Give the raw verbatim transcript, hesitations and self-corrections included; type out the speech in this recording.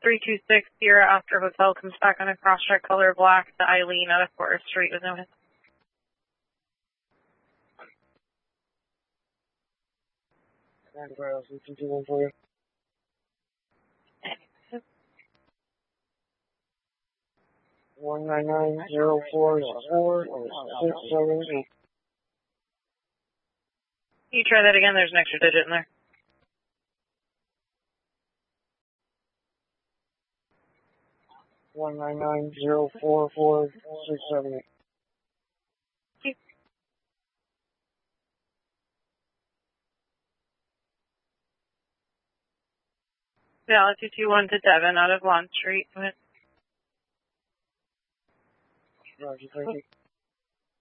three two six Sierra Oscar Hotel comes back on a cross-check color black to Eileen out of Forest Street with no hit. One nine nine zero four four six seven eight. You try that again, there's an extra digit in there. One nine nine zero four four six seven eight. Dallas two two one to Devon out of Lawn Street. Roger, thank you.